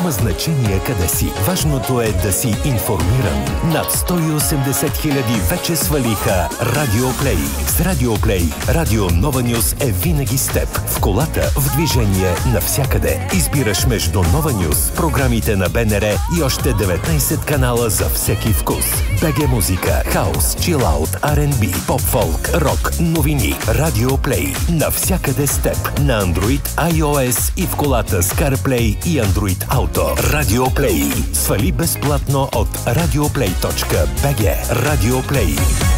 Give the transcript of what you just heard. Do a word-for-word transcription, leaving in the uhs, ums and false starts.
Няма значение къде си. Важното е да си информиран. Над сто и осемдесет хиляди вече свалиха Радиоплей. С Радиоплей Радио Нова Нюз е винаги с теб. В колата, в движение, навсякъде. Избираш между Нова Нюз, програмите на БНР и още деветнайсет канала за всеки вкус. БГ музика, хаус, чилаут, Ар енд Би, поп-фолк, рок, новини. Радиоплей. Навсякъде с теб. На Android, iOS и в колата с CarPlay и Android Auto. Радиоплей. Свали безплатно от радиоплей точка би джи. Радиоплей.